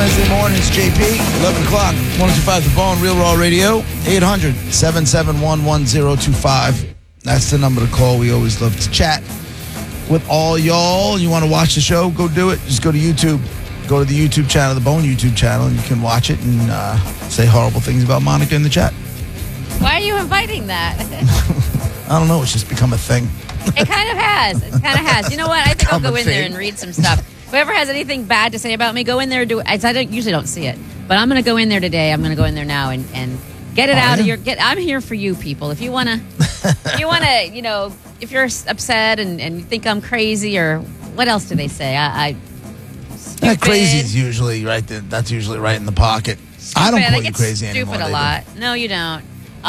Wednesday mornings, JP, 11 o'clock, 125 The Bone, Real Raw Radio, 800-771-1025. That's the number to call. We always love to chat with all y'all. You want to watch the show, go do it. Just go to YouTube. Go to the YouTube channel, the Bone YouTube channel, and you can watch it and say horrible things about Monica in the chat. Why are you inviting that? I don't know. It's just become a thing. It kind of has. It kind of has. You know what? I think I'll go in there and read some stuff. Whoever has anything bad to say about me, go in there and do it. I usually don't see it, but I'm going to go in there today. I'm going to go in there now and get it out of your. I'm here for you, people. If you want to, if you're upset and you think I'm crazy or what else do they say? Crazy is usually right. That's usually right in the pocket. I don't call you crazy anymore. Stupid a lot. No, you don't.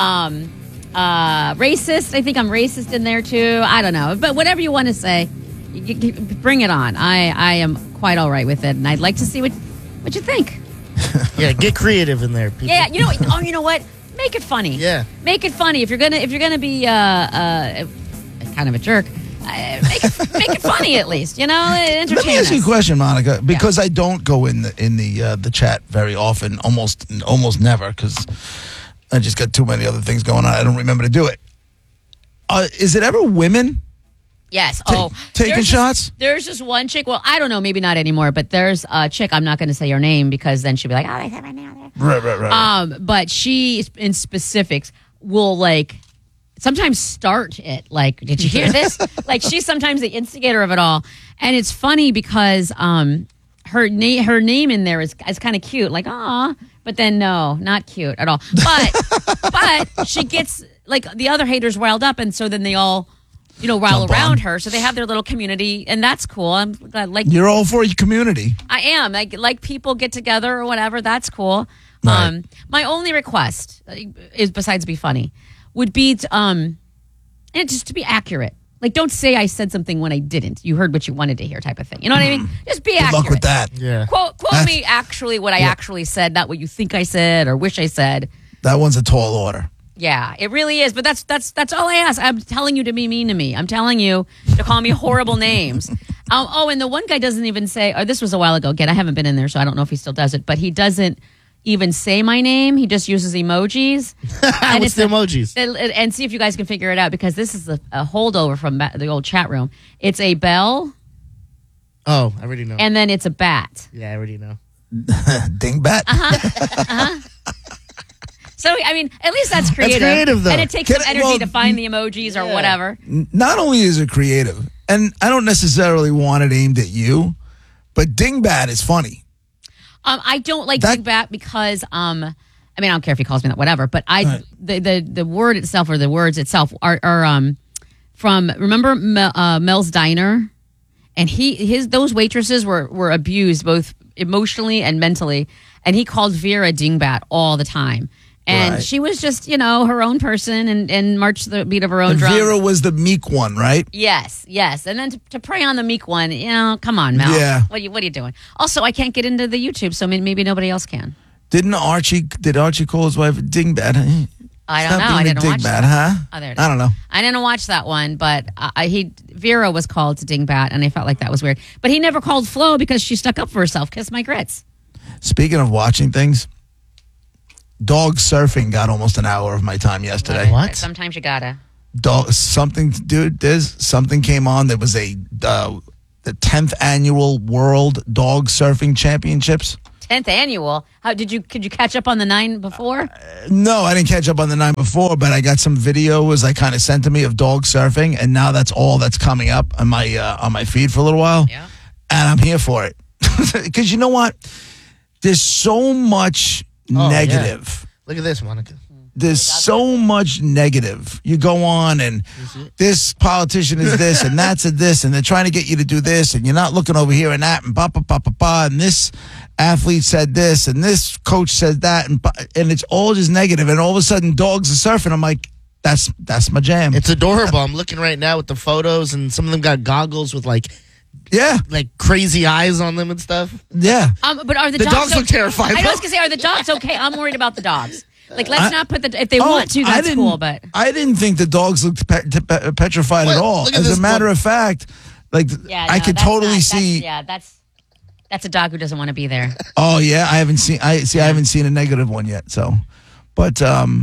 Racist. I think I'm racist in there too. I don't know, but whatever you want to say. Bring it on. I am quite all right with it, and I'd like to see what you think. Yeah, get creative in there, people. Yeah, you know what? Make it funny. Yeah, make it funny. If you're gonna be kind of a jerk, make it funny at least. Entertain. Let me ask you a question, Monica, because I don't go in the chat very often, almost never, because I just got too many other things going on. I don't remember to do it. Is it ever women? Yes. Taking shots? There's just one chick. Well, I don't know. Maybe not anymore. But there's a chick. I'm not going to say her name because then she'll be like, I said my name. Right. But she, in specifics, will sometimes start it. Like, did you hear this? She's sometimes the instigator of it all. And it's funny because her name in there is kind of cute. Like, aw. But then no, not cute at all. But she gets the other haters riled up, and so then they all. Rile around her, so they have their little community, and that's cool. I'm glad, you're all for your community. I am. Like people get together or whatever. That's cool. Right. My only request is, besides be funny, would be to, and just to be accurate. Don't say I said something when I didn't. You heard what you wanted to hear, type of thing. You know what I mean? Just be accurate. Good luck with that. Yeah. Quote me actually what I actually said, not what you think I said or wish I said. That one's a tall order. Yeah, it really is. But that's all I ask. I'm telling you to be mean to me. I'm telling you to call me horrible names. And the one guy doesn't even say, this was a while ago. Again, I haven't been in there, so I don't know if he still does it. But he doesn't even say my name. He just uses emojis. What's the emojis? And see if you guys can figure it out, because this is a holdover from the old chat room. It's a bell. Oh, I already know. And then it's a bat. Yeah, I already know. Dingbat? Uh-huh. So, I mean, at least that's creative. That's creative, though. And it takes some energy to find the emojis or whatever. Not only is it creative, and I don't necessarily want it aimed at you, but Dingbat is funny. I don't like Dingbat because, I don't care if he calls me that, whatever, but the word itself or the words itself are from, remember Mel's Diner? And those waitresses were abused both emotionally and mentally, and he called Vera Dingbat all the time. And she was just, her own person and marched the beat of her own drum. Vera was the meek one, right? Yes. And then to prey on the meek one, come on, Mel. Yeah. What are you doing? Also, I can't get into the YouTube, so maybe nobody else can. Did Archie call his wife a dingbat? I don't know. I didn't watch that. Huh? Oh, there it is. I don't know. I didn't watch that one, but Vera was called to Dingbat, and I felt like that was weird. But he never called Flo because she stuck up for herself. Kiss my grits. Speaking of watching things, dog surfing got almost an hour of my time yesterday. What? Sometimes you gotta. Something came on. There was the 10th annual World Dog Surfing Championships. 10th annual? Could you catch up on the 9 before? No, I didn't catch up on the 9 before, but I got some videos kind of sent to me of dog surfing, and now that's all that's coming up on my feed for a little while. Yeah. And I'm here for it. Because you know what? There's so much negative. Yeah. Look at this, Monica. There's so much negative. You go on and this politician is this and that's a this and they're trying to get you to do this and you're not looking over here and that and and this athlete said this and this coach said that and it's all just negative, and all of a sudden dogs are surfing. I'm like, that's my jam. It's adorable. I'm looking right now with the photos, and some of them got goggles with crazy eyes on them and stuff. Yeah. But are the dogs look terrified? I was gonna say, are the dogs okay? I'm worried about the dogs. Let's not put if they want to, that's cool. But I didn't think the dogs looked petrified at all. As a matter of fact, I could totally see. That's That's a dog who doesn't want to be there. Oh yeah, I haven't seen. I haven't seen a negative one yet. So, but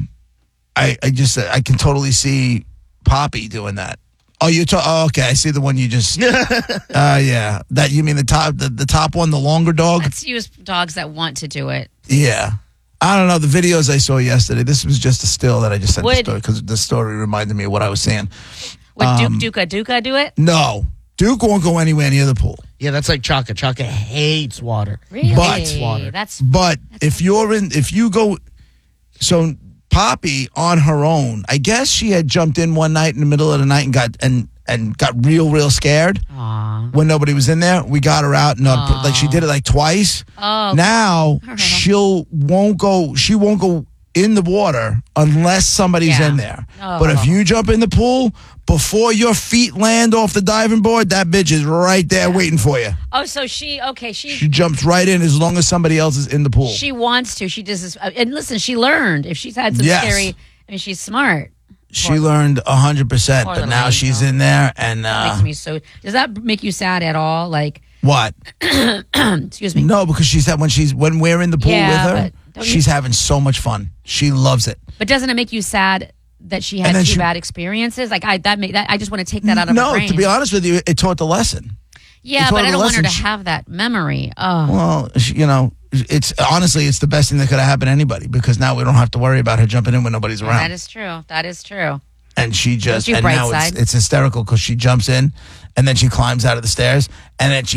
I can totally see Poppy doing that. Oh, oh, okay. I see the one you just. Yeah, that you mean the top one, the longer dog. Let's use dogs that want to do it. Yeah. I don't know, the videos I saw yesterday, this was just a still that I just sent the story because the story reminded me of what I was saying. Would Duka do it? No. Duke won't go anywhere near the pool. Yeah, that's like Chaka. Chaka hates water. Really? Hates water. If you go, so Poppy on her own, I guess she had jumped in one night in the middle of the night and got real scared. Aww. When nobody was in there. We got her out and like she did it like twice. Oh. Now she won't go in the water unless somebody's in there. Oh. But if you jump in the pool, before your feet land off the diving board, that bitch is right there waiting for you. Oh, so she jumps right in as long as somebody else is in the pool. She wants to. She does this. And listen, she learned. If she's had some scary, I mean, she's smart. She learned 100%, but now she's in there, and that makes me so. Does that make you sad at all? Like what? Excuse me. No, because she said when we're in the pool with her, she's having so much fun. She loves it. But doesn't it make you sad that she had two bad experiences? Like I just want to take that out of her brain. No, to be honest with you, it taught the lesson. Yeah, but I don't want her to have that memory. Oh. Well, it's honestly, it's the best thing that could have happened to anybody because now we don't have to worry about her jumping in when nobody's around. That is true. And she just, and now it's hysterical because she jumps in and then she climbs out of the stairs and then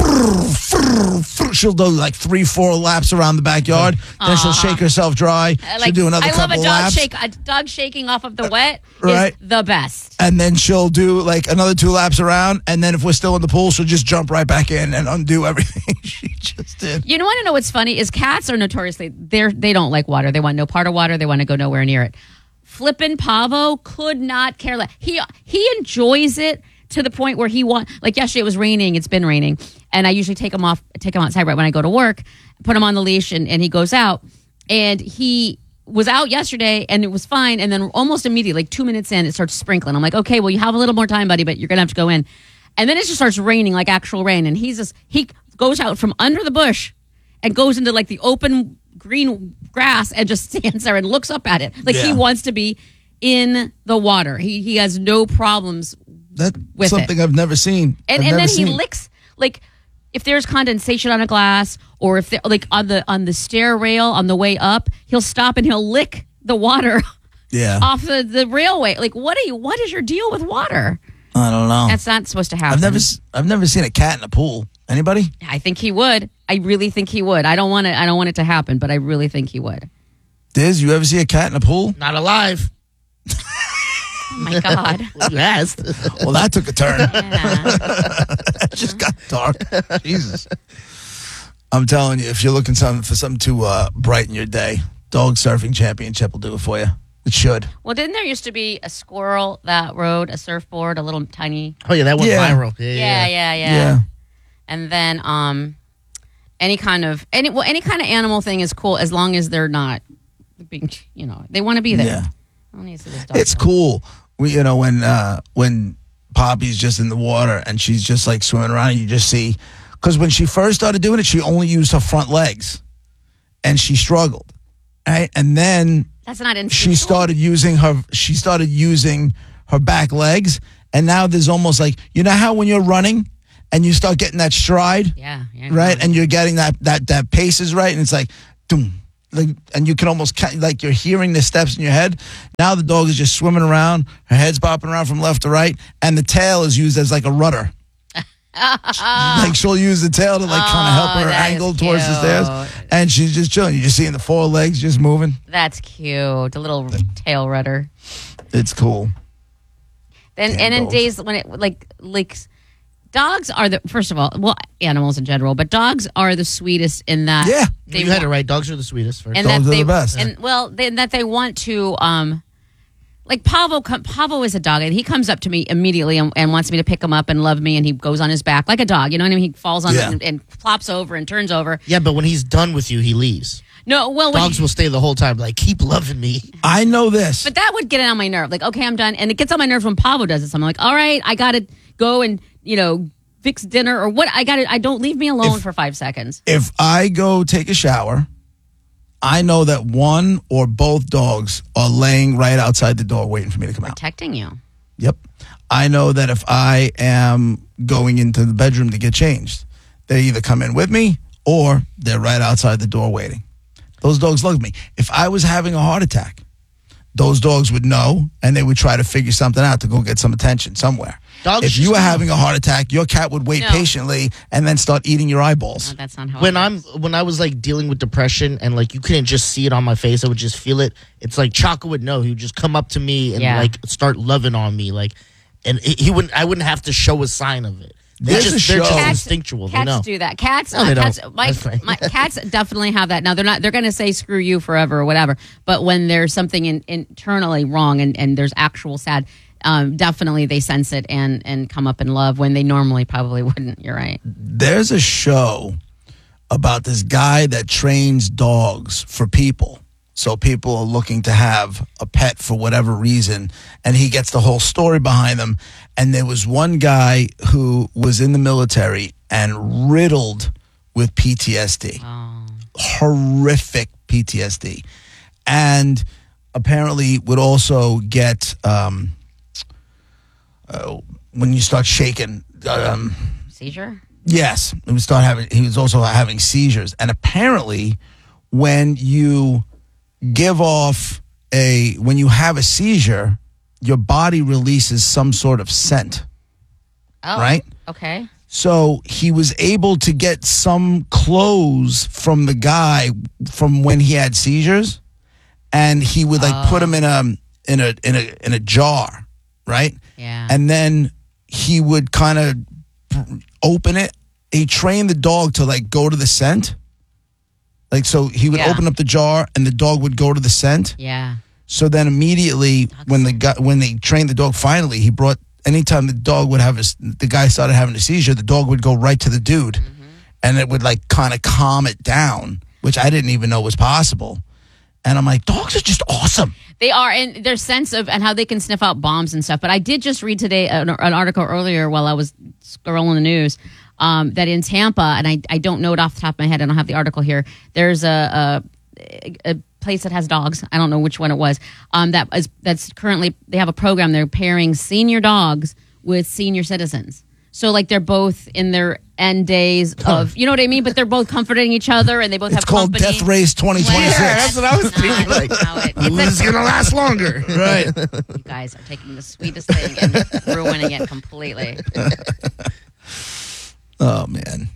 she'll do like 3-4 laps around the backyard. Then she'll shake herself dry. She'll do another couple laps. A dog shaking off of the wet right. is the best. And then she'll do like another 2 laps around. And then if we're still in the pool, she'll just jump right back in and undo everything she just did. You want to know what's funny is cats are notoriously, they don't like water. They want no part of water. They want to go nowhere near it. Flippin' Pavo could not care less. He enjoys it to the point where like yesterday it was raining, it's been raining, and I usually take him outside right when I go to work, put him on the leash and he goes out. And he was out yesterday and it was fine, and then almost immediately, like 2 minutes in, it starts sprinkling. I'm like, okay, well you have a little more time, buddy, but you're gonna have to go in. And then it just starts raining, like actual rain, and he goes out from under the bush and goes into like the open green grass and just stands there and looks up at it. Like he wants to be in the water. He has no problems with something it. I've never seen. And then he licks, like if there's condensation on a glass or if they're like on the stair rail on the way up, he'll stop and he'll lick the water off the railway. Like what is your deal with water? I don't know. That's not supposed to happen. I've never seen a cat in a pool. Anybody? I think he would. I really think he would. I don't want it to happen, but I really think he would. Diz, you ever see a cat in a pool? Not alive. Oh my God. You asked. Well, that took a turn. Yeah. It just got dark. Jesus. I'm telling you, if you're looking for something to brighten your day, Dog Surfing Championship will do it for you. It should. Well, didn't there used to be a squirrel that rode a surfboard, a little tiny? Oh, yeah, that went viral. Yeah. And then any kind of animal thing is cool as long as they're not being, they want to be there. Yeah. I don't need to see this dog it's cool. When Poppy's just in the water and she's just like swimming around, and you just see, because when she first started doing it, she only used her front legs and she struggled. Right? And then that's not she started using her back legs, and now there's almost like, how when you're running and you start getting that stride, right, and you're getting that pace is right, and it's like, doom, like, and you can almost like you're hearing the steps in your head. Now the dog is just swimming around, her head's bopping around from left to right, and the tail is used as like a rudder. Like she'll use the tail to like kind of help her angle towards the stairs, and she's just chilling. You're just seeing the 4 legs just moving. That's cute. A little tail rudder. It's cool. And in days when it like dogs are first of all, animals in general, but dogs are the sweetest in that. Yeah, you had it right. Dogs are the sweetest. First. And dogs are the best. And that they want to like Pavo is a dog, and he comes up to me immediately and wants me to pick him up and love me, and he goes on his back like a dog. You know what I mean? He falls on it and flops over and turns over. Yeah, but when he's done with you, he leaves. No, well, dogs will stay the whole time. Like, keep loving me. I know this, but that would get on my nerve. Like, okay, I'm done, and it gets on my nerves when Pavo does it. So I'm like, all right, I got to go and fix dinner or what. I don't leave me alone for 5 seconds. If I go take a shower, I know that one or both dogs are laying right outside the door waiting for me to come out. Protecting you. Yep. I know that if I am going into the bedroom to get changed, they either come in with me or they're right outside the door waiting. Those dogs love me. If I was having a heart attack, those dogs would know and they would try to figure something out to go get some attention somewhere. Dogs if you were having a heart attack, your cat would wait patiently and then start eating your eyeballs. No, that's not how when I was like dealing with depression and like you couldn't just see it on my face, I would just feel it. It's like Chaka would know. He would just come up to me and like start loving on me, like, and I wouldn't have to show a sign of it. They're just instinctual. Cats they know. do that. Cats, No, they cats, don't. my cats definitely have that. Now they're going to say screw you forever or whatever. But when there's something internally wrong and there's actual sad, definitely they sense it and come up in love when they normally probably wouldn't. You're right. There's a show about this guy that trains dogs for people. So people are looking to have a pet for whatever reason, and he gets the whole story behind them. And there was one guy who was in the military and riddled with PTSD, horrific PTSD, and apparently would also get when you start shaking, seizure. Yes, he was also having seizures, and apparently when you when you have a seizure, your body releases some sort of scent. Oh, right? Okay. So he was able to get some clothes from the guy from when he had seizures, and he would put them in a jar, right? Yeah. And then he would kind of open it. He trained the dog to like go to the scent. Like, so he would open up the jar and the dog would go to the scent. Yeah. So then immediately when they trained the dog, finally, he brought, anytime the dog would have the guy started having a seizure, the dog would go right to the dude and it would like kind of calm it down, which I didn't even know was possible. And I'm like, dogs are just awesome. They are, and their sense of, and how they can sniff out bombs and stuff. But I did just read today an article earlier while I was scrolling the news, that in Tampa, and I don't know it off the top of my head, I don't have the article here, there's a place that has dogs, I don't know which one it was, that's currently, they have a program, they're pairing senior dogs with senior citizens. So like they're both in their end days of, you know what I mean? But they're both comforting each other and they both have company. It's called Death Race 2026. Yeah, that's what I was thinking. Like, who's going to last longer? Right. You guys are taking the sweetest thing and ruining it completely. Oh, man.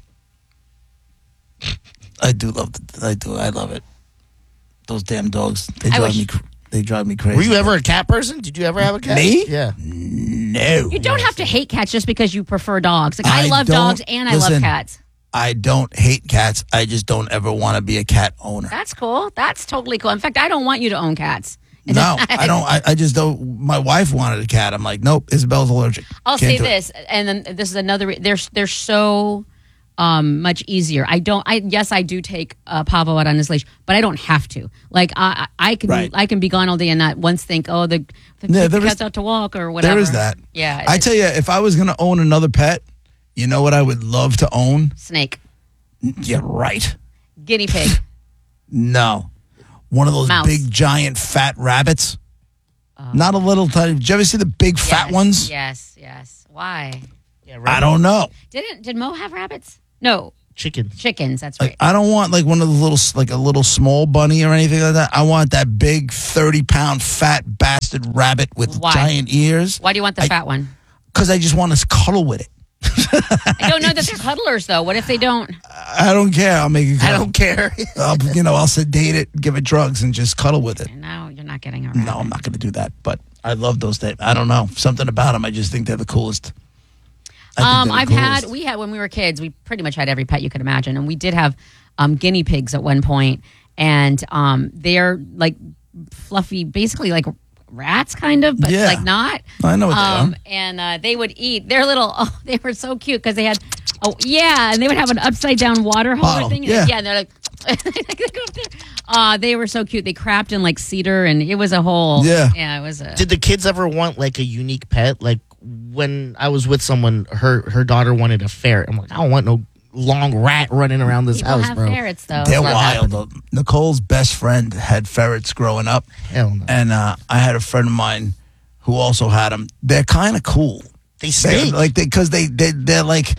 I love it. Those damn dogs. They drive me crazy. Were you ever a cat person? Did you ever have a cat? Me? Yeah. No. You don't have to hate cats just because you prefer dogs. Like I love dogs and I love cats. I don't hate cats. I just don't ever want to be a cat owner. That's cool. That's totally cool. In fact, I don't want you to own cats. No, I don't. I just don't. My wife wanted a cat. I'm like, nope, Isabel's allergic. I'll say this, and then this is another. They're so much easier. I do take Pavo out on his leash, but I don't have to. Like I can be gone all day and not once think, the cat's out to walk or whatever. There is that. Yeah. I tell you, if I was going to own another pet, you know what I would love to own? Snake. Yeah, right. Guinea pig. No. One of those Mouse. big, giant, fat rabbits. Not a little tiny. Did you ever see the big, fat ones? Yes. Why? Yeah, right. I don't know. Did Mo have rabbits? No. Chickens. That's right. I don't want like one of the little, like a little small bunny or anything like that. I want that big 30-pound fat bastard rabbit with giant ears. Why do you want the fat one? Because I just want to cuddle with it. I don't know that they're cuddlers though. What if they don't? I don't care. I'll make it cuddle. I don't care. I'll sedate it, give it drugs, and just cuddle with it. No, you're not getting a rabbit. No, I'm not going to do that. But I love those things. I don't know. Something about them. I just think they're the coolest. We had when we were kids, we pretty much had every pet you could imagine, and we did have guinea pigs at one point, and they're like fluffy, basically like rats, kind of, but like not. I know what they are. And they would eat. They're little. Oh, they were so cute because they had. Oh yeah, and they would have an upside down water holder thing. Yeah, and they're like. They were so cute. They crapped in like cedar, and it was a whole. Yeah, it was. Did the kids ever want like a unique pet? Like, when I was with someone, her daughter wanted a ferret. I'm like, I don't want no long rat running around this People house, have bro. ferrets, though. They're It's not wild. happening. Nicole's best friend had ferrets growing up. Hell no. And I had a friend of mine who also had them. They're kind of cool. They stink. Because they're like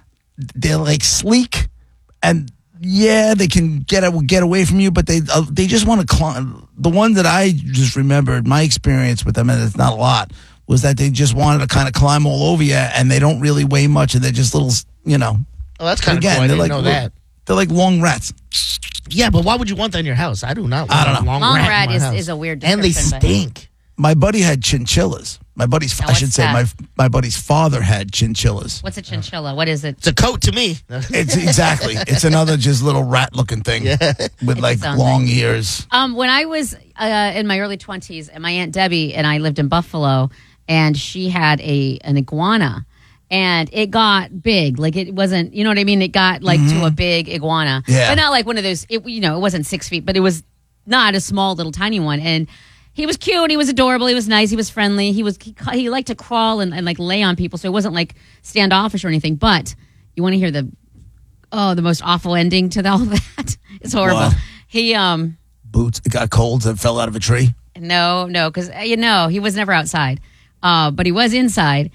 sleek, and yeah, they can get away from you, but they just want to climb. The one that I just remembered, my experience with them, and it's not a lot, was that they just wanted to kind of climb all over you, and they don't really weigh much, and they're just little, Oh, that's kind of cool. I they're didn't like know that. They're like long rats. Yeah, but why would you want that in your house? I do not want I don't know. a long Long rat, rat in my house. is a weird And they description, but- stink. My buddy had chinchillas. I what's should say that? my buddy's father had chinchillas. What's a chinchilla? What is it? It's a coat to me. It's exactly. It's another just little rat looking thing with like its own long thing. ears. When I was in my early 20s, and my Aunt Debbie and I lived in Buffalo, and she had an iguana, and it got big. Like, it wasn't, you know what I mean? It got like to a big iguana. Yeah. But not like one of those, it wasn't 6 feet, but it was not a small little tiny one. And he was cute. He was adorable. He was nice. He was friendly. He liked to crawl and like lay on people. So it wasn't like standoffish or anything. But you want to hear the most awful ending to all that? It's horrible. What? He Boots. It got colds and fell out of a tree. no, because he was never outside, but he was inside,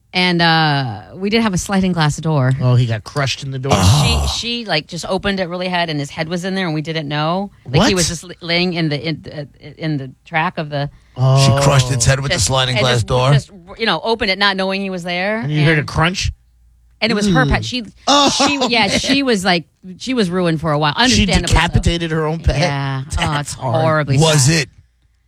and we did have a sliding glass door. Oh, he got crushed in the door. She like just opened it really hard, and his head was in there, and we didn't know. Like What? he was just laying in the track of the. She crushed its head with the just- sliding and glass just- door. Just opened it, not knowing he was there. And you heard a crunch? and it was her pet. She was like she was ruined for a while. She Understandably, so. decapitated her own pet? Yeah, That's it's hard. horribly. Was sad. it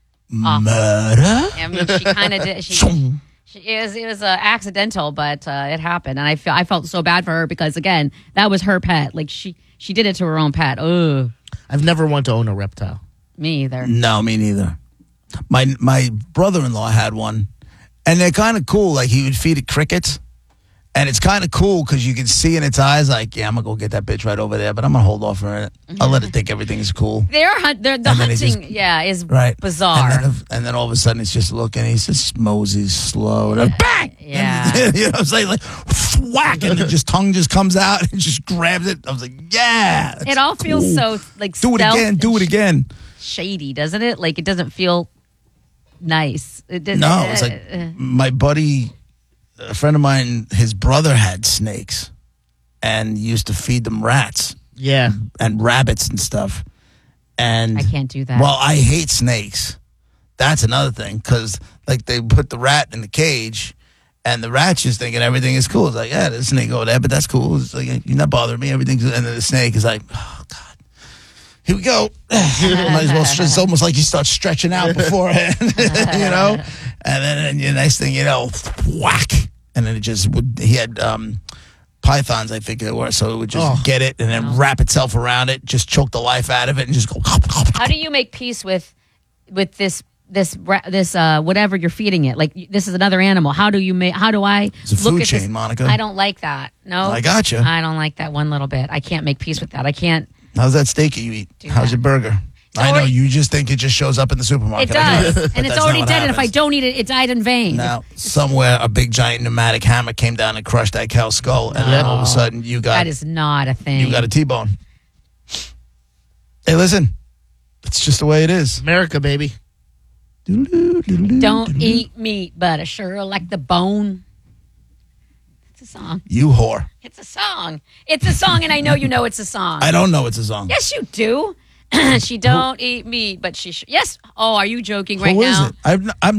murder? I mean, she kind of did. It was accidental, but it happened, and I felt so bad for her because again, that was her pet. Like she did it to her own pet. Ugh, I've never wanted to own a reptile. me either. No, me neither. My brother-in-law had one, and they're kind of cool. Like he would feed it crickets, and it's kind of cool because you can see in its eyes, like, yeah, I'm gonna go get that bitch right over there, but I'm gonna hold off for a minute. I'll let it think everything's cool. The And then it hunting, just- is Right. bizarre. And then all of a sudden it's just looking, he's just mosey's slow. And then bang! Yeah. And, you know what I'm saying? Like, whack! And it tongue just comes out and just grabs it. I was like, yeah. that's It all feels cool. so like Do it stealth again. Do it and again. shady, doesn't it? Like it doesn't feel nice. It doesn't, No, it's like my buddy, a friend of mine, his brother had snakes and used to feed them rats Yeah. and rabbits and stuff. And I can't do that. Well, I hate snakes. That's another thing because like they put the rat in the cage, and the rat's just thinking everything is cool. It's like, yeah, there's a snake over there, but that's cool. It's like you're not bothering me. Everything's. And then the snake is like, oh god. Here we go. Might as well. It's almost like you start stretching out beforehand, you know. And then the next thing you know, whack, and then it just would. He had pythons, I think it were, so it would just get it and then wrap itself around it, just choke the life out of it, and just go. How do you make peace with this whatever you're feeding it? Like this is another animal. How do I It's a look food at chain, this? Monica. I don't like that. No, I gotcha. I don't like that one little bit. I can't make peace with that. I can't. How's that steak you eat? How's your burger? I know already- you just think it just shows up in the supermarket. It I get does, but and it's that's already not what dead. And if I happens. don't eat it, it died in vain. Now, somewhere a big giant pneumatic hammer came down and crushed that cow's skull, and then all of a sudden you got That is not a thing. you got a T-bone. Hey, listen, it's just the way it is. America, baby. Don't eat meat, but I sure like the bone. It's a song. You whore. It's a song. It's a song, and I know you know it's a song. I don't know it's a song. Yes, you do. She don't eat meat, but she. Yes. Oh, are you joking right Who is now? it? I'm